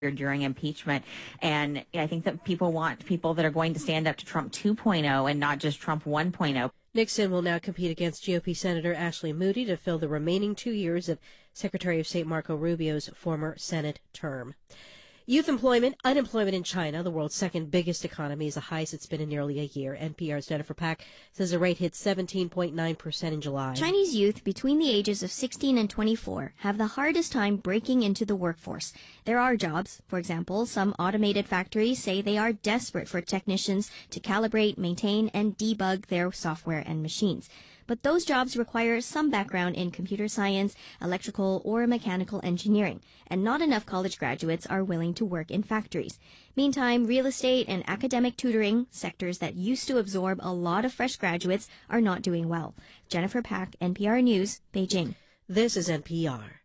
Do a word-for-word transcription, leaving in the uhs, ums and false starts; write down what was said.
during impeachment. And I think that people want people that are going to stand up to Trump two point oh and not just Trump one point oh. Nixon will now compete against G O P Senator Ashley Moody to fill the remaining two years of Secretary of State Marco Rubio's former Senate term. Youth employment, unemployment in China, the world's second biggest economy, is the highest it's been in nearly a year. N P R's Jennifer Pack says the rate hit seventeen point nine percent in July. Chinese youth between the ages of sixteen and twenty-four have the hardest time breaking into the workforce. There are jobs. For example, some automated factories say they are desperate for technicians to calibrate, maintain, and debug their software and machines. But those jobs require some background in computer science, electrical, or mechanical engineering, and not enough college graduates are willing to work in factories. Meantime, real estate and academic tutoring, sectors that used to absorb a lot of fresh graduates, are not doing well. Jennifer Pack, N P R News, Beijing. This is N P R.